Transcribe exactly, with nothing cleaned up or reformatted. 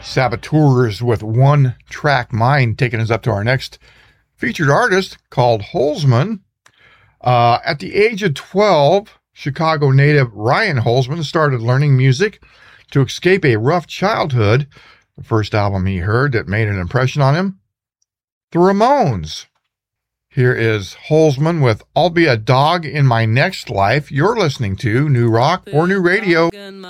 Saboteurs with One Track Mind, taking us up to our next featured artist called Holzman. Uh, at the age of twelve, Chicago native Ryan Holzman started learning music to escape a rough childhood. The first album he heard that made an impression on him, the Ramones. Here is Holzman with I'll Be a Dog in My Next Life. You're listening to New Rock or New Radio.